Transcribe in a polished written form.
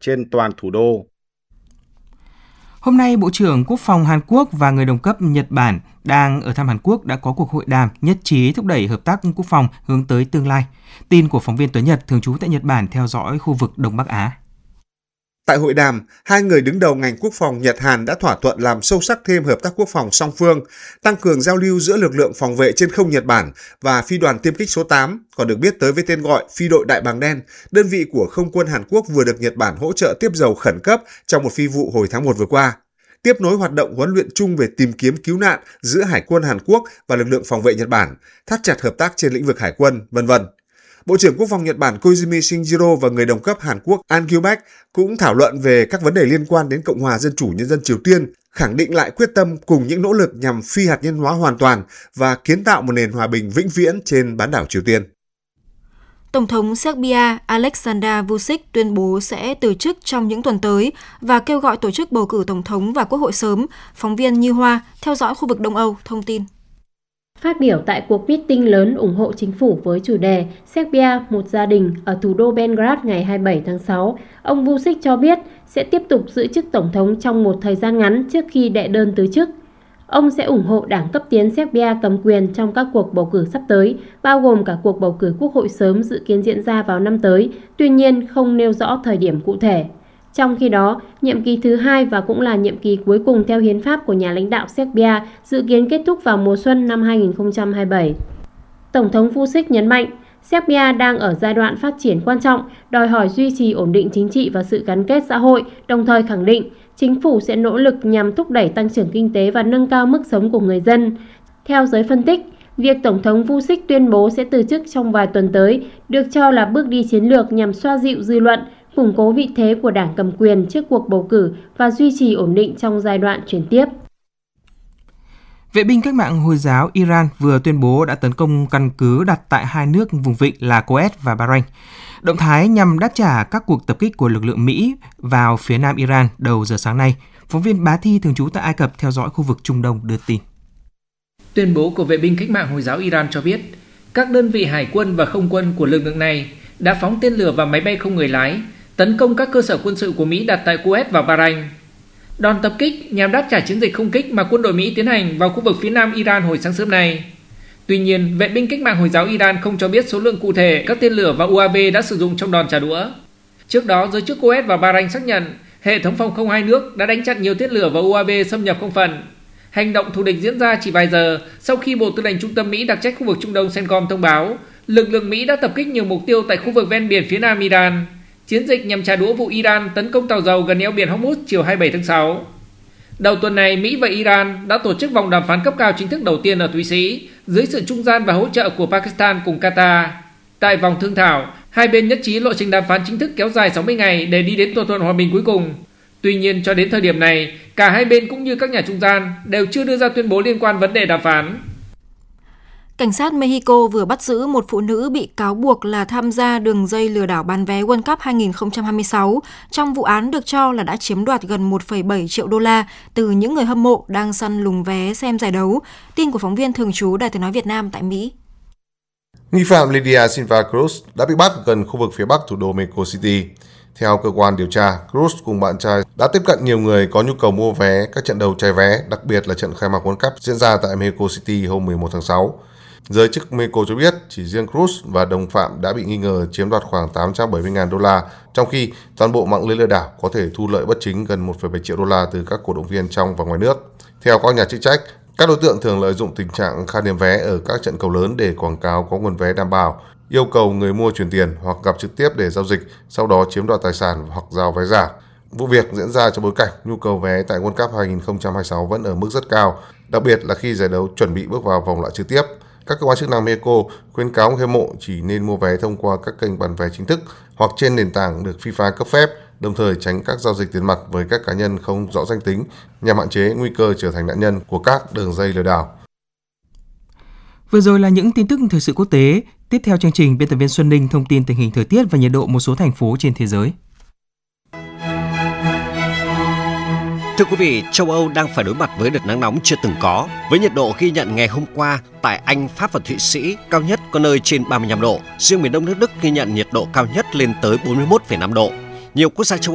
trên toàn thủ đô. Hôm nay, Bộ trưởng Quốc phòng Hàn Quốc và người đồng cấp Nhật Bản đang ở thăm Hàn Quốc đã có cuộc hội đàm nhất trí thúc đẩy hợp tác quốc phòng hướng tới tương lai. Tin của phóng viên Tuấn Nhật thường trú tại Nhật Bản theo dõi khu vực Đông Bắc Á. Tại hội đàm, hai người đứng đầu ngành quốc phòng Nhật-Hàn đã thỏa thuận làm sâu sắc thêm hợp tác quốc phòng song phương, tăng cường giao lưu giữa lực lượng phòng vệ trên không Nhật Bản và phi đoàn tiêm kích số 8, còn được biết tới với tên gọi Phi đội Đại bàng đen, đơn vị của không quân Hàn Quốc vừa được Nhật Bản hỗ trợ tiếp dầu khẩn cấp trong một phi vụ hồi tháng 1 vừa qua. Tiếp nối hoạt động huấn luyện chung về tìm kiếm cứu nạn giữa Hải quân Hàn Quốc và lực lượng phòng vệ Nhật Bản, thắt chặt hợp tác trên lĩnh vực hải quân, v.v. Bộ trưởng Quốc phòng Nhật Bản Koizumi Shinjiro và người đồng cấp Hàn Quốc An Gyu-bak cũng thảo luận về các vấn đề liên quan đến Cộng hòa Dân chủ Nhân dân Triều Tiên, khẳng định lại quyết tâm cùng những nỗ lực nhằm phi hạt nhân hóa hoàn toàn và kiến tạo một nền hòa bình vĩnh viễn trên bán đảo Triều Tiên. Tổng thống Serbia Aleksandar Vučić tuyên bố sẽ từ chức trong những tuần tới và kêu gọi tổ chức bầu cử tổng thống và quốc hội sớm. Phóng viên Như Hoa, theo dõi khu vực Đông Âu, thông tin. Phát biểu tại cuộc meeting lớn ủng hộ chính phủ với chủ đề Serbia một gia đình ở thủ đô Belgrade ngày 27 tháng 6, ông Vučić cho biết sẽ tiếp tục giữ chức tổng thống trong một thời gian ngắn trước khi đệ đơn từ chức. Ông sẽ ủng hộ đảng cấp tiến Serbia cầm quyền trong các cuộc bầu cử sắp tới, bao gồm cả cuộc bầu cử quốc hội sớm dự kiến diễn ra vào năm tới, tuy nhiên không nêu rõ thời điểm cụ thể. Trong khi đó, nhiệm kỳ thứ 2 và cũng là nhiệm kỳ cuối cùng theo hiến pháp của nhà lãnh đạo Serbia dự kiến kết thúc vào mùa xuân năm 2027. Tổng thống Vučić nhấn mạnh, Serbia đang ở giai đoạn phát triển quan trọng, đòi hỏi duy trì ổn định chính trị và sự gắn kết xã hội, đồng thời khẳng định chính phủ sẽ nỗ lực nhằm thúc đẩy tăng trưởng kinh tế và nâng cao mức sống của người dân. Theo giới phân tích, việc Tổng thống Vučić tuyên bố sẽ từ chức trong vài tuần tới được cho là bước đi chiến lược nhằm xoa dịu dư luận, củng cố vị thế của đảng cầm quyền trước cuộc bầu cử và duy trì ổn định trong giai đoạn chuyển tiếp. Vệ binh cách mạng Hồi giáo Iran vừa tuyên bố đã tấn công căn cứ đặt tại hai nước vùng vịnh là Kuwait và Bahrain. Động thái nhằm đáp trả các cuộc tập kích của lực lượng Mỹ vào phía nam Iran đầu giờ sáng nay. Phóng viên Bá Thi thường trú tại Ai Cập theo dõi khu vực Trung Đông đưa tin. Tuyên bố của vệ binh cách mạng Hồi giáo Iran cho biết, các đơn vị hải quân và không quân của lực lượng này đã phóng tên lửa và máy bay không người lái, tấn công các cơ sở quân sự của Mỹ đặt tại Kuwait và Bahrain. Đòn tập kích nhằm đáp trả chiến dịch không kích mà quân đội Mỹ tiến hành vào khu vực phía nam Iran hồi sáng sớm nay. Tuy nhiên, vệ binh cách mạng Hồi giáo Iran không cho biết số lượng cụ thể các tên lửa và UAV đã sử dụng trong đòn trả đũa. Trước đó, giới chức Kuwait và Bahrain xác nhận hệ thống phòng không hai nước đã đánh chặn nhiều tên lửa và UAV xâm nhập không phận. Hành động thù địch diễn ra chỉ vài giờ sau khi Bộ Tư lệnh Trung tâm Mỹ đặc trách khu vực Trung Đông CENTCOM thông báo lực lượng Mỹ đã tập kích nhiều mục tiêu tại khu vực ven biển phía nam Iran. Chiến dịch nhằm trả đũa vụ Iran tấn công tàu dầu gần eo biển Hormuz chiều 27 tháng 6. Đầu tuần này, Mỹ và Iran đã tổ chức vòng đàm phán cấp cao chính thức đầu tiên ở Thụy Sĩ dưới sự trung gian và hỗ trợ của Pakistan cùng Qatar. Tại vòng thương thảo, hai bên nhất trí lộ trình đàm phán chính thức kéo dài 60 ngày để đi đến thỏa thuận hòa bình cuối cùng. Tuy nhiên, cho đến thời điểm này, cả hai bên cũng như các nhà trung gian đều chưa đưa ra tuyên bố liên quan vấn đề đàm phán. Cảnh sát Mexico vừa bắt giữ một phụ nữ bị cáo buộc là tham gia đường dây lừa đảo bán vé World Cup 2026 trong vụ án được cho là đã chiếm đoạt gần 1,7 triệu đô la từ những người hâm mộ đang săn lùng vé xem giải đấu. Tin của phóng viên thường trú Đài Tiếng nói Việt Nam tại Mỹ. Nghi phạm Lidia Silva Cruz đã bị bắt gần khu vực phía bắc thủ đô Mexico City. Theo cơ quan điều tra, Cruz cùng bạn trai đã tiếp cận nhiều người có nhu cầu mua vé các trận đấu cháy vé, đặc biệt là trận khai mạc World Cup diễn ra tại Mexico City hôm 11 tháng 6. Giới chức Mexico cho biết chỉ riêng Cruz và đồng phạm đã bị nghi ngờ chiếm đoạt khoảng 870.000 đô la, trong khi toàn bộ mạng lưới lừa đảo có thể thu lợi bất chính gần 1,7 triệu đô la từ các cổ động viên trong và ngoài nước. Theo các nhà chức trách, các đối tượng thường lợi dụng tình trạng khan hiếm vé ở các trận cầu lớn để quảng cáo có nguồn vé đảm bảo, yêu cầu người mua chuyển tiền hoặc gặp trực tiếp để giao dịch, sau đó chiếm đoạt tài sản hoặc giao vé giả. Vụ việc diễn ra trong bối cảnh nhu cầu vé tại World Cup 2026 vẫn ở mức rất cao, đặc biệt là khi giải đấu chuẩn bị bước vào vòng loại trực tiếp. Các cơ quan chức năng Mexico khuyến cáo người hâm mộ chỉ nên mua vé thông qua các kênh bán vé chính thức hoặc trên nền tảng được FIFA cấp phép, đồng thời tránh các giao dịch tiền mặt với các cá nhân không rõ danh tính nhằm hạn chế nguy cơ trở thành nạn nhân của các đường dây lừa đảo. Vừa rồi là những tin tức thời sự quốc tế. Tiếp theo chương trình, biên tập viên Xuân Ninh thông tin tình hình thời tiết và nhiệt độ một số thành phố trên thế giới. Thưa quý vị, châu Âu đang phải đối mặt với đợt nắng nóng chưa từng có, với nhiệt độ ghi nhận ngày hôm qua tại Anh, Pháp và Thụy Sĩ cao nhất có nơi trên 35 độ. Riêng miền Đông nước Đức ghi nhận nhiệt độ cao nhất lên tới 41,5 độ. Nhiều quốc gia châu